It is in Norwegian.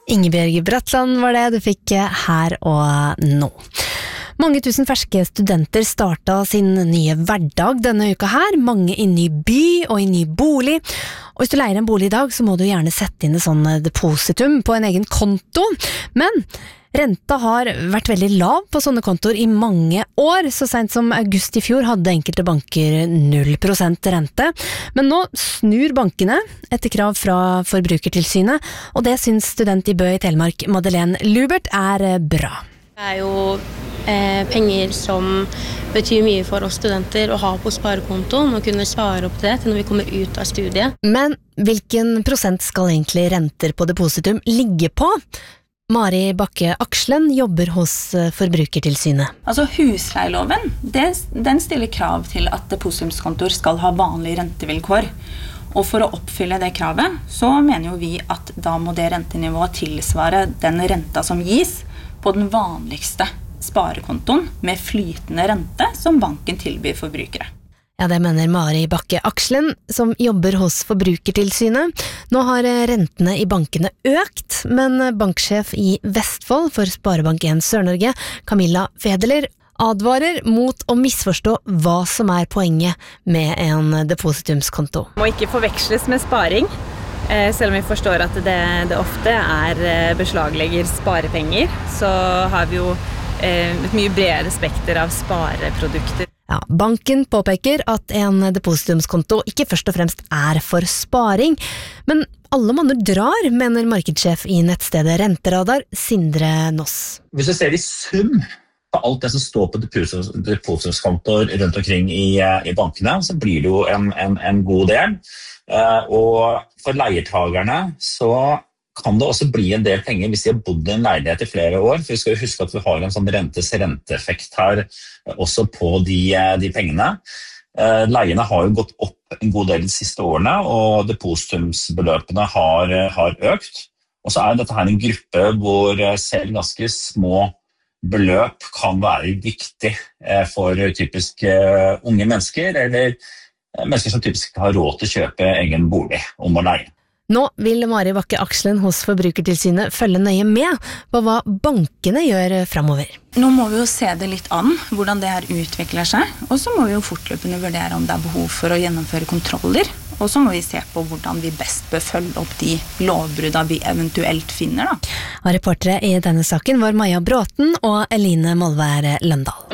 Ingebjørg Bratland var det du fikk her og nå. Mange tusen ferske studenter startet sin nye hverdag denne uka her, mange i ny by og i ny bolig. Og hvis du leier en bolig i dag, så må du gjerne sette inn et sånn depositum på en egen konto. Men renta har vært veldig lav på sånne kontoer i mange år. Så sent som august i fjor hadde enkelte banker 0% rente. Men nå snur bankene etter krav fra Forbrukertilsynet, og det syns student i Bø i Telemark, Madeleine Lubert, bra. Det jo penger som betyr mye for oss studenter å ha på sparekontoen og kunne spare opp det til når vi kommer ut av studiet. Men hvilken prosent skal egentlig renter på depositum ligge på? Mari Bakke Akslen jobber hos Forbrukertilsynet. Altså husleieloven, den stiller krav til at depositumskontoer skal ha vanlige rentevilkår. Og for å oppfylle det kravet, så mener jo vi at da må det rentenivået tilsvare den renta som gis på den vanligste sparekontoen med flytende rente som banken tilbyr forbrukere. Ja, det mener Mari Bakke Akslen, som jobber hos Forbrukertilsynet. Nå har rentene i bankene økt, men banksjef i Vestfold for Sparebank1 Sør-Norge, Camilla Federler, advarer mot å misforstå hva som poenget med en depositumskonto. Må ikke forveksles med sparing. Selv om vi forstår at det ofte beslaglegger sparepenger, så har vi jo et mye bredere spekter av spareprodukter. Ja, banken påpeker at en depositumskonto ikke først og fremst for sparing, men alle manner drar, mener markedssjef i nettstedet Renteradar, Sindre Noss. Hvis du ser i sum på alt det som står på depositumskontoer rundt omkring i bankene, så blir det jo en god del. Og for leiertagerne så kan det også bli en del penger hvis de har bodd i en leilighet i flere år, for vi skal jo huske at vi har en sånn rentes-renteeffekt her også på de pengene. Leiene har jo gått opp en god del de siste årene, og depositumsbeløpene har økt. Og så dette her en gruppe hvor selv ganske små beløp kan være viktig for typisk unge mennesker, eller mennesker som typisk har råd til å kjøpe egen bolig om å leie. Nå vil Mari Bakke Akslen hos Forbrukertilsynet følge nøye med på hva bankene gjør fremover. Nå må vi jo se det litt an, hvordan det her utvikler seg, og så må vi jo fortløpende vurdere om det behov for å gjennomføre kontroller, og så må vi se på hvordan vi best bør følge opp de lovbrudene vi eventuelt finner. Og reportere i denne saken var Maja Bråten og Eline Molvær Løndal.